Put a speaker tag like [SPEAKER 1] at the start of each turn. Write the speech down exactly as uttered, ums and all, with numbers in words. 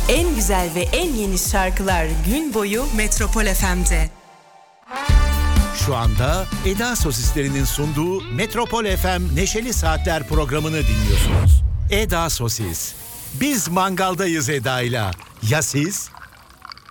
[SPEAKER 1] En güzel ve en yeni şarkılar gün boyu Metropol F M'de.
[SPEAKER 2] Şu anda Eda Sosislerinin sunduğu Metropol F M Neşeli Saatler programını dinliyorsunuz. Eda Sosis. Biz mangaldayız Eda'yla. Ya siz?